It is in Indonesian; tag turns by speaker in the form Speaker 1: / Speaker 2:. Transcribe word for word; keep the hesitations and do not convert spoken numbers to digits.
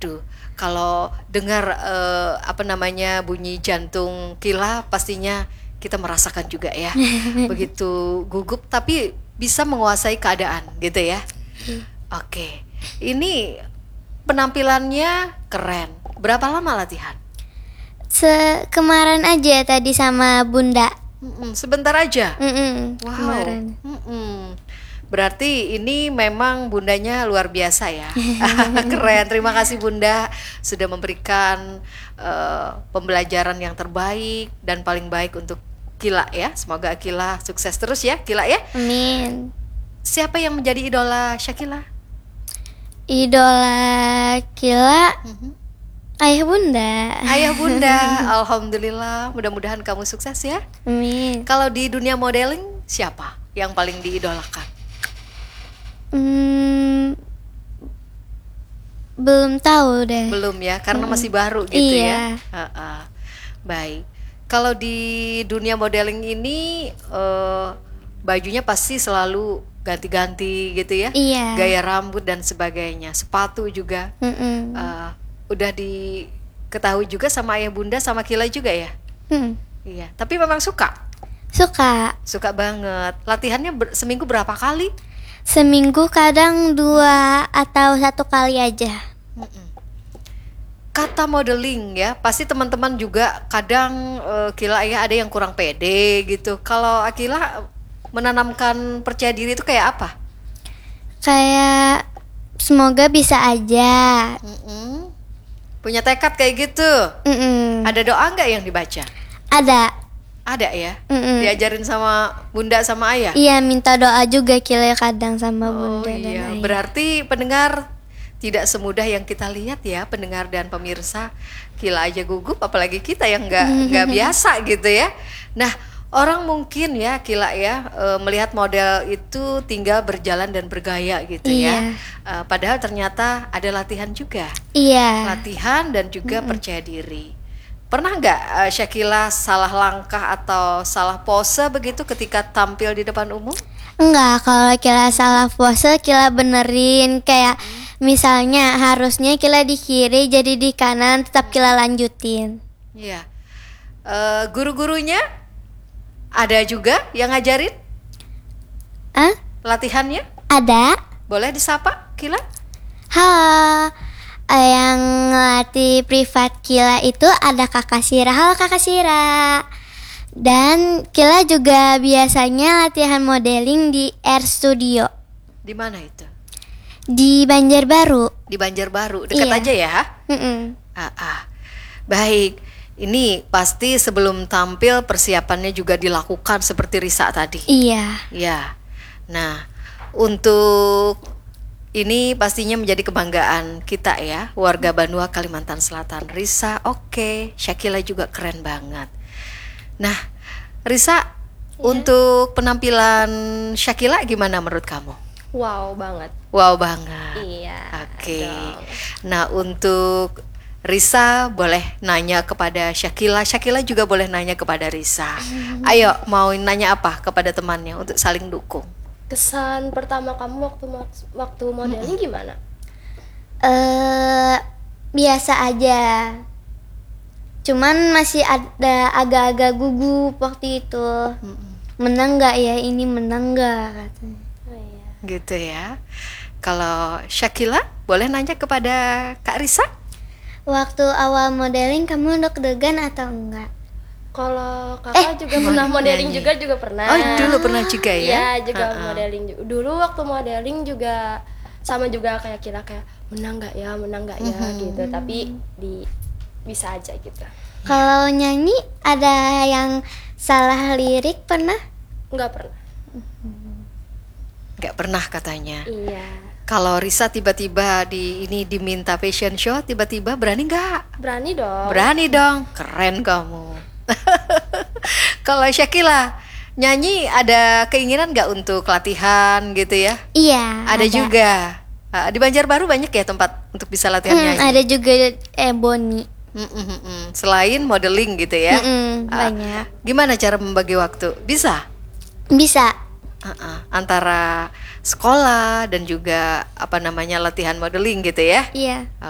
Speaker 1: Waduh, kalau dengar eh, apa namanya bunyi jantung Kila, pastinya kita merasakan juga ya. Begitu gugup tapi bisa menguasai keadaan gitu ya. Oke, ini penampilannya keren. Berapa lama latihan?
Speaker 2: Se kemarin aja tadi sama Bunda.
Speaker 1: Mm-mm, sebentar aja.
Speaker 2: Mm-mm,
Speaker 1: Wow.
Speaker 2: kemarin.
Speaker 1: Mm-mm. Berarti ini memang bundanya luar biasa ya. Keren. Terima kasih Bunda sudah memberikan eh, pembelajaran yang terbaik dan paling baik untuk Kila ya. Semoga Kila sukses terus ya, Kila ya.
Speaker 2: Amin.
Speaker 1: Siapa yang menjadi idola Syakila?
Speaker 2: Idola Kila,
Speaker 1: Mhm.
Speaker 2: ayah Bunda.
Speaker 1: Ayah Bunda. Alhamdulillah, mudah-mudahan kamu sukses ya.
Speaker 2: Amin.
Speaker 1: Kalau di dunia modeling siapa yang paling diidolakan?
Speaker 2: Hmm, belum tahu deh.
Speaker 1: Belum ya, karena
Speaker 2: Mm-mm.
Speaker 1: masih baru gitu ya.
Speaker 2: Iya.
Speaker 1: Ha-ha. Baik. Kalau di dunia modeling ini eh, bajunya pasti selalu ganti-ganti gitu ya.
Speaker 2: Iya.
Speaker 1: Gaya rambut dan sebagainya. Sepatu juga.
Speaker 2: Mm-mm.
Speaker 1: Eh, udah diketahui juga sama ayah Bunda sama Kila juga ya.
Speaker 2: Hmm,
Speaker 1: Iya. Tapi memang suka,
Speaker 2: Suka.
Speaker 1: suka banget. Latihannya ber- seminggu berapa kali?
Speaker 2: Seminggu kadang dua atau satu kali aja.
Speaker 1: Mm-mm. Kata modeling ya, pasti teman-teman juga kadang eh, Kila ya ada yang kurang pede gitu. Kalau Akila menanamkan percaya diri itu kayak apa?
Speaker 2: Kayak semoga bisa aja.
Speaker 1: Mm-mm. Punya tekad kayak gitu.
Speaker 2: Mm-mm.
Speaker 1: Ada doa nggak yang dibaca?
Speaker 2: Ada.
Speaker 1: Ada ya.
Speaker 2: Mm-mm.
Speaker 1: Diajarin sama Bunda sama Ayah.
Speaker 2: Iya, minta doa juga Kila kadang sama
Speaker 1: Oh
Speaker 2: Bunda dan
Speaker 1: iya,
Speaker 2: ayah.
Speaker 1: berarti pendengar tidak semudah yang kita lihat ya, pendengar dan pemirsa. Kila aja gugup, apalagi kita yang nggak nggak biasa gitu ya. Nah, orang mungkin ya Kila ya e, melihat model itu tinggal berjalan dan bergaya gitu ya.
Speaker 2: Iya.
Speaker 1: E, padahal ternyata ada latihan juga,
Speaker 2: Iya.
Speaker 1: latihan dan juga percaya diri. Pernah nggak e, Syakila salah langkah atau salah pose begitu ketika tampil di depan umum?
Speaker 2: Enggak, kalau Kila salah pose Kila benerin. Kayak misalnya harusnya Kila di kiri jadi di kanan, tetap Kila lanjutin.
Speaker 1: Iya. E, guru-gurunya ada juga yang ngajarin
Speaker 2: Ah,
Speaker 1: latihannya?
Speaker 2: ada.
Speaker 1: Boleh disapa, Kila?
Speaker 2: Halo, eh, yang ngelatih privat Kila itu ada Kakak Sira. Halo Kakak Sira. Dan Kila juga biasanya latihan modeling di Air Studio
Speaker 1: Di mana itu?
Speaker 2: di Banjarbaru.
Speaker 1: Di Banjarbaru, dekat
Speaker 2: Iya.
Speaker 1: aja ya.
Speaker 2: Mm-mm.
Speaker 1: Ah, ah. Baik. Ini pasti sebelum tampil persiapannya juga dilakukan seperti Risa tadi.
Speaker 2: Iya.
Speaker 1: Ya. Nah, untuk ini pastinya menjadi kebanggaan kita ya, warga Banua Kalimantan Selatan. Risa oke, Syakila juga keren banget. Nah, Risa, untuk penampilan Syakila gimana menurut kamu?
Speaker 3: Wow banget.
Speaker 1: Wow banget.
Speaker 3: Iya.
Speaker 1: Oke.
Speaker 3: dong.
Speaker 1: Nah, untuk Risa boleh nanya kepada Syakila, Syakila juga boleh nanya kepada Risa. Ayo, mau nanya apa kepada temannya untuk saling dukung?
Speaker 3: Kesan pertama kamu waktu mo- waktu modeling gimana?
Speaker 2: Eh, biasa aja. Cuman masih ada agak-agak gugup waktu itu. Menang nggak ya ini, menang nggak katanya.
Speaker 3: Oh, iya.
Speaker 1: Gitu ya. Kalau Syakila boleh nanya kepada Kak Risa?
Speaker 2: Waktu awal modeling kamu deg-degan atau enggak?
Speaker 3: Kalau kakak juga pernah
Speaker 1: nyanyi.
Speaker 3: modeling juga juga pernah.
Speaker 1: Oh, dulu pernah juga ya?
Speaker 3: Iya, juga
Speaker 1: Ha-ha.
Speaker 3: modeling juga. Dulu waktu modeling juga sama juga kayak kira kayak menang nggak ya, menang nggak ya gitu. Tapi di bisa aja gitu.
Speaker 2: Kalau nyanyi ada yang salah lirik pernah?
Speaker 3: Nggak pernah.
Speaker 1: Nggak pernah katanya.
Speaker 3: Iya.
Speaker 1: Kalau Risa tiba-tiba di ini diminta fashion show, tiba-tiba berani nggak?
Speaker 3: Berani dong.
Speaker 1: Berani dong, keren kamu. Kalau Syakila nyanyi ada keinginan nggak untuk latihan gitu ya?
Speaker 2: Iya.
Speaker 1: Ada, juga. Ah, di Banjarbaru banyak ya tempat untuk bisa latihan
Speaker 2: Hmm,
Speaker 1: nyanyi.
Speaker 2: ada juga eh Boni.
Speaker 1: Mm, mm, mm, mm. Selain modeling gitu ya.
Speaker 2: Mm-mm,
Speaker 1: Ah,
Speaker 2: banyak.
Speaker 1: Gimana cara membagi waktu? Bisa?
Speaker 2: Bisa.
Speaker 1: Ah, ah. Antara sekolah dan juga apa namanya latihan modeling gitu ya?
Speaker 2: Iya.